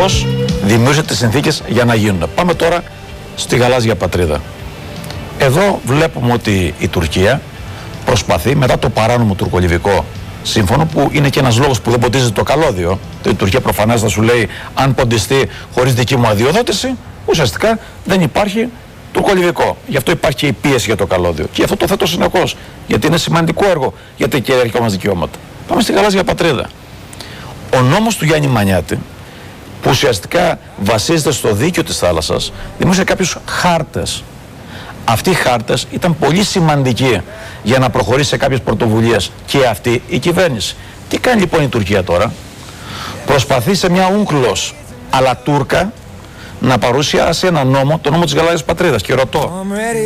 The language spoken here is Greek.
δυστυχώς δημιούργησε τις συνθήκες για να γίνουν. Πάμε τώρα στη γαλάζια πατρίδα. Εδώ βλέπουμε ότι η Τουρκία προσπαθεί μετά το παράνομο τουρκολιβικό σύμφωνο, που είναι και ένας λόγος που δεν ποντίζεται το καλώδιο. Η Τουρκία προφανώς θα σου λέει, αν ποντιστεί χωρίς δική μου αδειοδότηση, ουσιαστικά δεν υπάρχει τουρκολιβικό. Γι' αυτό υπάρχει και η πίεση για το καλώδιο. Και αυτό το θέτω συνεχώς, γιατί είναι σημαντικό έργο για τα κυριαρχικά μας δικαιώματα. Πάμε στη γαλάζια πατρίδα. Ο νόμος του Γιάννη Μανιάτη, που ουσιαστικά βασίζεται στο δίκαιο της θάλασσας, δημιούργησε κάποιους χάρτες. Αυτοί οι χάρτες ήταν πολύ σημαντικοί για να προχωρήσει σε κάποιες πρωτοβουλίες και αυτή η κυβέρνηση. Τι κάνει λοιπόν η Τουρκία τώρα? Προσπαθεί σε μια ούγκλος αλλά Τούρκα να παρουσιάσει ένα νόμο, το νόμο της γαλάζιας πατρίδας. Και ρωτώ,